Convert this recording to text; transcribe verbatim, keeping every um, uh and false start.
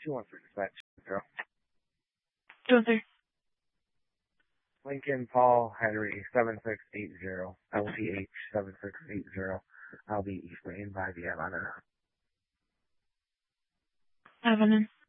two one three dispatch. Zero. two one three. Lincoln Paul Henry seven six eight zero. L T H seven six eight zero. I'll be East Lane by the Atlanta. Avenue.